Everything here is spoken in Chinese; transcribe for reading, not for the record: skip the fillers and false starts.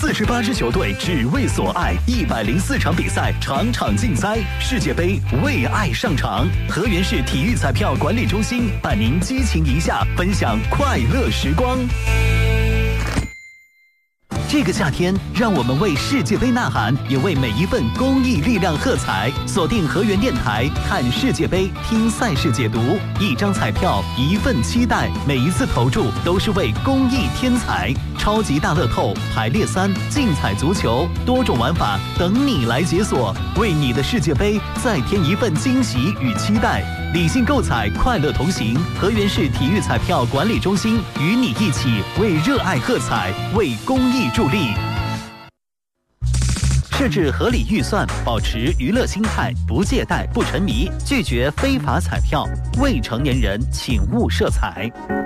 48支球队只为所爱，104场比赛，场场竞猜。世界杯为爱上场，河源市体育彩票管理中心伴您激情一下，分享快乐时光。这个夏天，让我们为世界杯呐喊，也为每一份公益力量喝彩。锁定河源电台，看世界杯，听赛事解读。一张彩票，一份期待，每一次投注都是为公益添彩。超级大乐透、排列3、竞彩足球，多种玩法等你来解锁，为你的世界杯再添一份惊喜与期待。理性购彩，快乐同行。河源市体育彩票管理中心与你一起为热爱喝彩，为公益助力。设置合理预算，保持娱乐心态，不借贷不沉迷，拒绝非法彩票。未成年人请勿涉彩。